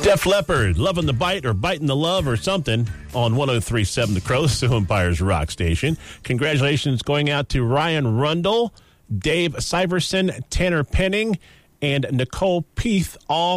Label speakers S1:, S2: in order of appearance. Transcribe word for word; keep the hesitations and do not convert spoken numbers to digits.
S1: Def Leppard, Loving the Bite or Biting the Love or something on one oh three point seven The Crow, Sioux Empire's rock station. Congratulations going out to Ryan Rundle, Dave Syverson, Tanner Penning, and Nicole Peath, all